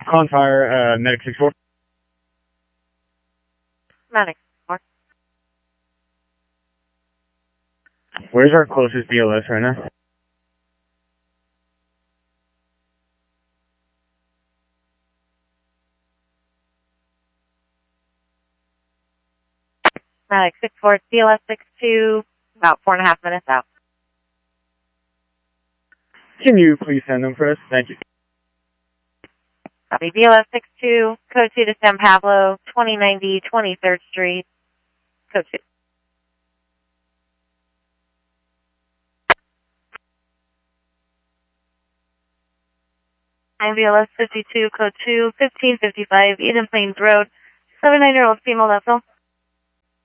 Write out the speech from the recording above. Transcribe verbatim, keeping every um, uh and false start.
On fire, uh, Medic six four. Medic four. Where's our closest B L S right now? Medic six four, B L S six two, about four and a half minutes out. Can you please send them for us? Thank you. Copy. B L S six two, code two to San Pablo, twenty ninety twenty-third Street, code two. I'm B L S fifty-two, code two, fifteen fifty-five, Eden Plains Road, seventy-nine-year-old female vessel.